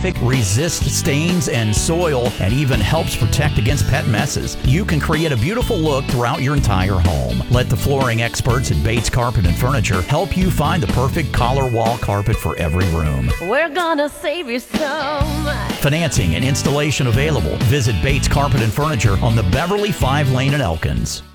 traffic, resists stains and soil, and even helps protect against pet messes. You can create a beautiful look throughout your entire home. Let the flooring experts at Bates Carpet and Furniture help you find the perfect collar wall carpet for every room. We're gonna save you so much. Financing and installation available. Visit Bates Carpet and Furniture on the Beverly 5 Lane in Elkins.